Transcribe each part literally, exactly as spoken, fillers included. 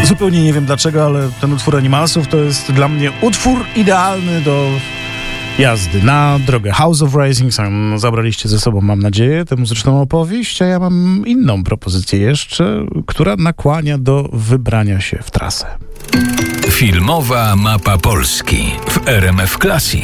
Zupełnie nie wiem dlaczego, ale ten utwór Animalsów to jest dla mnie utwór idealny do jazdy na drogę. House of Rising Sun zabraliście ze sobą, mam nadzieję, tę muzyczną opowieść, a ja mam inną propozycję jeszcze, która nakłania do wybrania się w trasę. Filmowa mapa Polski w R M F Classic.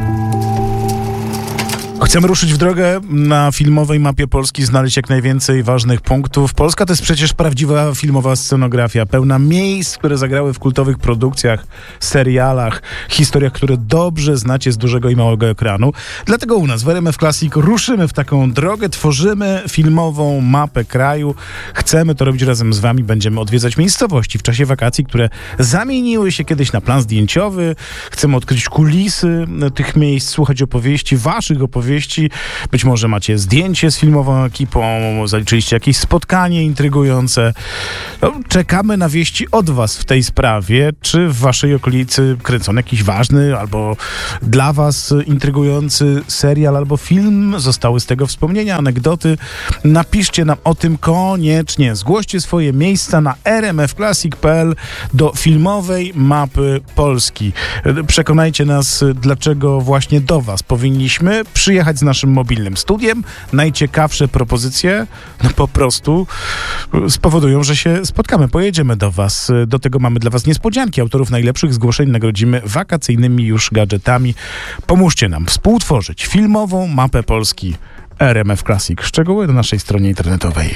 Chcemy ruszyć w drogę na filmowej mapie Polski, znaleźć jak najwięcej ważnych punktów. Polska to jest przecież prawdziwa filmowa scenografia, pełna miejsc, które zagrały w kultowych produkcjach, serialach, historiach, które dobrze znacie z dużego i małego ekranu. Dlatego u nas w R M F Classic ruszymy w taką drogę, tworzymy filmową mapę kraju. Chcemy to robić razem z wami, będziemy odwiedzać miejscowości w czasie wakacji, które zamieniły się kiedyś na plan zdjęciowy. Chcemy odkryć kulisy tych miejsc, słuchać opowieści, waszych opowieści. Być może macie zdjęcie z filmową ekipą, zaliczyliście jakieś spotkanie intrygujące. No, czekamy na wieści od was w tej sprawie. Czy w waszej okolicy kręcono jakiś ważny albo dla was intrygujący serial albo film? Zostały z tego wspomnienia, anegdoty. Napiszcie nam o tym koniecznie. Zgłoście swoje miejsca na r m f classic kropka p l do filmowej mapy Polski. Przekonajcie nas, dlaczego właśnie do was powinniśmy przyjechać z naszym mobilnym studiem. Najciekawsze propozycje no po prostu spowodują, że się spotkamy. Pojedziemy do was. Do tego mamy dla was niespodzianki. Autorów najlepszych zgłoszeń nagrodzimy wakacyjnymi już gadżetami. Pomóżcie nam współtworzyć filmową mapę Polski. R M F Classic. Szczegóły na naszej stronie internetowej.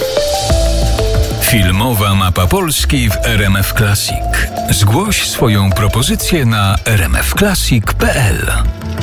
Filmowa mapa Polski w R M F Classic. Zgłoś swoją propozycję na r m f classic kropka p l.